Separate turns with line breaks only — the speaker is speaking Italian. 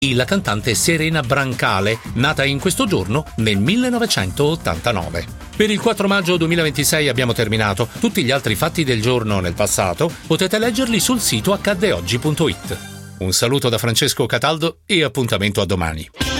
la cantante Serena Brancale, nata in questo giorno nel 1989. Per il 4 maggio 2026 abbiamo terminato. Tutti gli altri fatti del giorno nel passato potete leggerli sul sito accaddeoggi.it. Un saluto da Francesco Cataldo e appuntamento a domani.